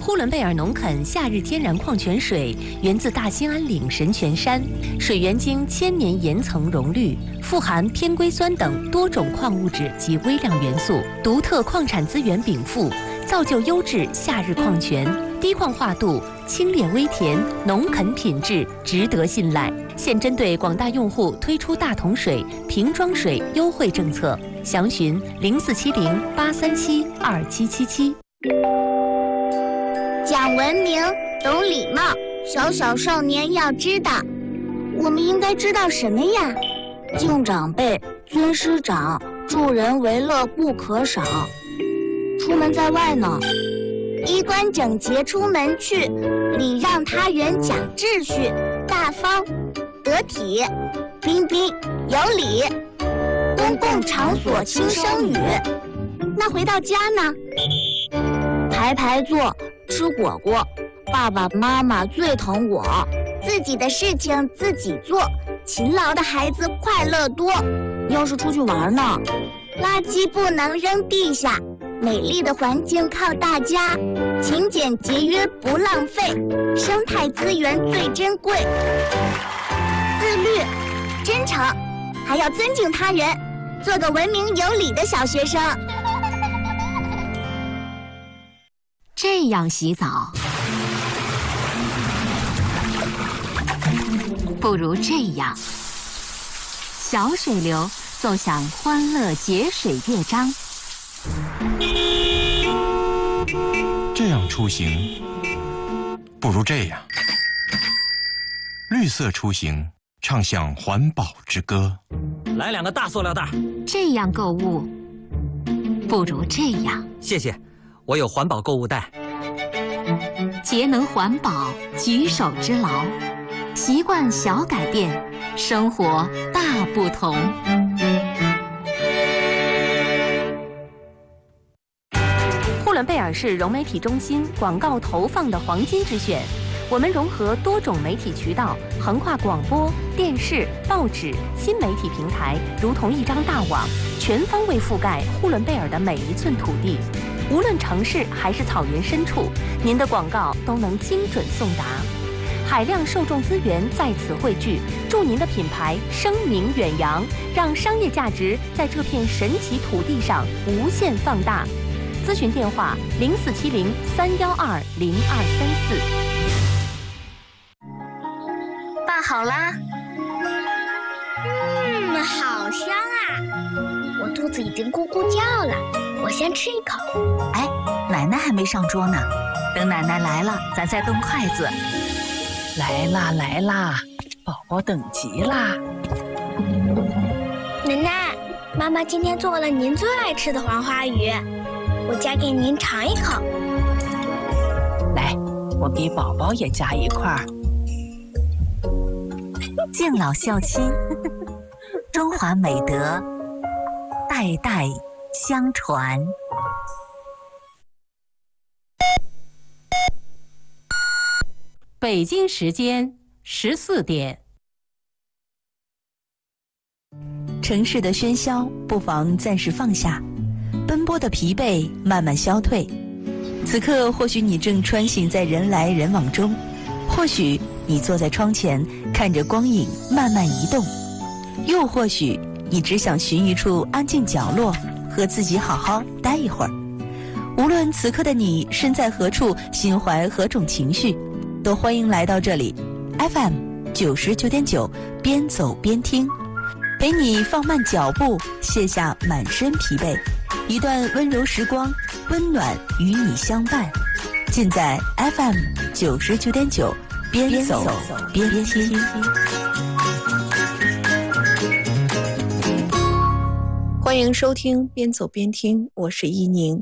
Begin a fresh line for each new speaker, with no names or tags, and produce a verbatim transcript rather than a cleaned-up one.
呼伦贝尔农垦夏日天然矿泉水源自大兴安岭神泉山，水源经千年岩层溶滤，富含偏硅酸等多种矿物质及微量元素，独特矿产资源禀赋，造就优质夏日矿泉，低矿化度，清冽微甜，农垦品质，值得信赖。现针对广大用户推出大桶水、瓶装水优惠政策，详询零四七零八三七二七七七。
讲文明，懂礼貌，小小少年要知道。我们应该知道什么呀？敬长辈，尊师长，助人为乐不可少。出门在外呢，衣冠整洁出门去，礼让他人讲秩序，大方得体，彬彬有礼。公共场所轻声语。那回到家呢？排排坐，吃果果，爸爸妈妈最疼我。自己的事情自己做，勤劳的孩子快乐多。要是出去玩呢？垃圾不能扔地下，美丽的环境靠大家，勤俭节约不浪费，生态资源最珍贵。自律、真诚，还要尊敬他人，做个文明有礼的小学生。
这样洗澡，不如这样。小水流奏响欢乐节水乐章。
这样出行，不如这样。绿色出行，唱响环保之歌。
来两个大塑料袋。
这样购物，不如这样。
谢谢，我有环保购物袋。
节能环保，举手之劳，习惯小改变，生活大不同。
呼伦贝尔市融媒体中心广告投放的黄金之选。我们融合多种媒体渠道，横跨广播、电视、报纸、新媒体平台，如同一张大网，全方位覆盖呼伦贝尔的每一寸土地。无论城市还是草原深处，您的广告都能精准送达。海量受众资源在此汇聚，助您的品牌声名远扬，让商业价值在这片神奇土地上无限放大。咨询电话零四七零三幺二零二三四。
拌好啦。嗯，好香啊！我肚子已经咕咕叫了，我先吃一口。
哎，奶奶还没上桌呢，等奶奶来了，咱再动筷子。
来啦来啦，宝宝等急啦！
奶奶，妈妈今天做了您最爱吃的黄花鱼，我夹给您尝一口。
来，我给宝宝也夹一块儿。
敬老孝亲，中华美德，代代相传。
北京时间十四点。
城市的喧嚣不妨暂时放下，奔波的疲惫慢慢消退。此刻或许你正穿行在人来人往中，或许你坐在窗前看着光影慢慢移动，又或许你只想寻一处安静角落，和自己好好待一会儿。无论此刻的你身在何处，心怀何种情绪，都欢迎来到这里 F M 九十九点九，边走边听，陪你放慢脚步，卸下满身疲惫，一段温柔时光，温暖与你相伴。尽在 F M 九十九点九，边走边听。
欢迎收听边走边听，我是依宁。